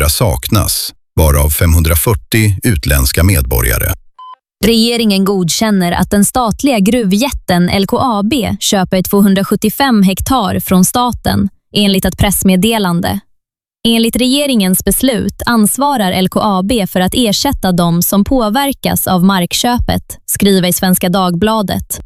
500 saknas, varav 540 utländska medborgare. Regeringen godkänner att den statliga gruvjätten LKAB köper 275 hektar från staten, enligt ett pressmeddelande. Enligt regeringens beslut ansvarar LKAB för att ersätta de som påverkas av markköpet, skriver i Svenska Dagbladet.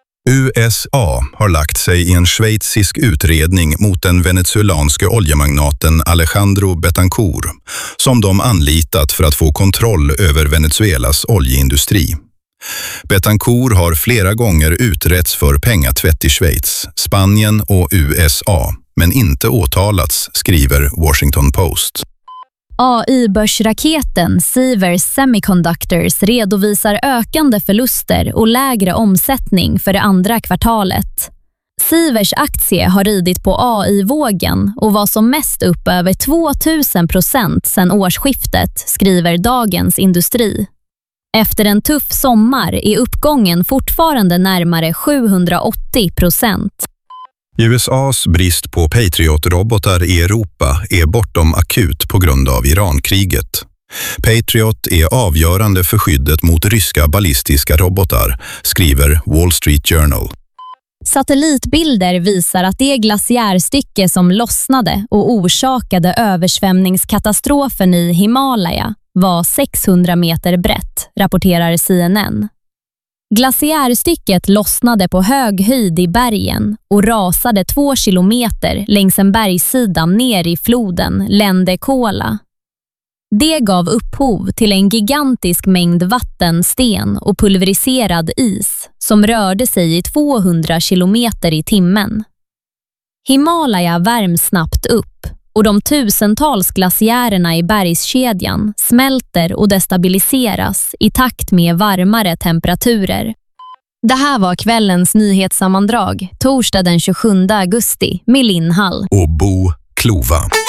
USA har lagt sig i en schweizisk utredning mot den venezuelanske oljemagnaten Alejandro Betancourt, som de anlitat för att få kontroll över Venezuelas oljeindustri. Betancourt har flera gånger utretts för pengatvätt i Schweiz, Spanien och USA, men inte åtalats, skriver Washington Post. AI-börsraketen Sivers Semiconductors redovisar ökande förluster och lägre omsättning för det andra kvartalet. Sivers aktie har ridit på AI-vågen och var som mest upp över 2000% sedan årsskiftet, skriver Dagens Industri. Efter en tuff sommar är uppgången fortfarande närmare 780%. USAs brist på Patriot-robotar i Europa är bortom akut på grund av Irankriget. Patriot är avgörande för skyddet mot ryska ballistiska robotar, skriver Wall Street Journal. Satellitbilder visar att det glaciärstycke som lossnade och orsakade översvämningskatastrofen i Himalaya var 600 meter brett, rapporterar CNN. Glaciärstycket lossnade på hög höjd i bergen och rasade 2 kilometer längs en bergssida ner i floden Lende Kola. Det gav upphov till en gigantisk mängd vatten, sten och pulveriserad is som rörde sig i 200 kilometer i timmen. Himalaya värms snabbt upp och de tusentals glaciärerna i bergskedjan smälter och destabiliseras i takt med varmare temperaturer. Det här var kvällens nyhetssammandrag, torsdag den 27 augusti, med Linn Hall och Bo Klova.